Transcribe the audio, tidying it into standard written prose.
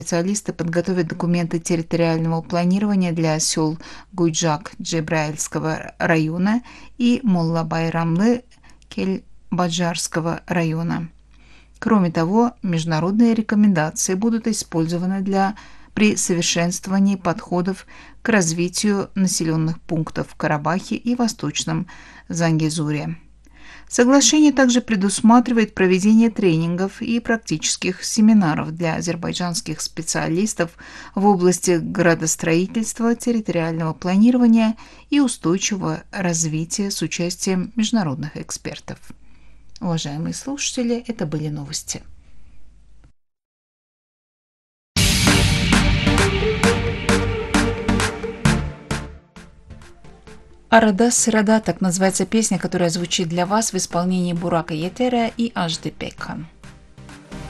Специалисты подготовят документы территориального планирования для сел Гуйджак Джебраильского района и Молла-Байрамлы Кельбаджарского района. Кроме того, международные рекомендации будут использованы при совершенствовании подходов к развитию населенных пунктов в Карабахе и Восточном Зангезуре. Соглашение также предусматривает проведение тренингов и практических семинаров для азербайджанских специалистов в области градостроительства, территориального планирования и устойчивого развития с участием международных экспертов. Уважаемые слушатели, это были новости. «Арада Сырада» — так называется песня, которая звучит для вас в исполнении Бурака Етера и Ажды Пекхан.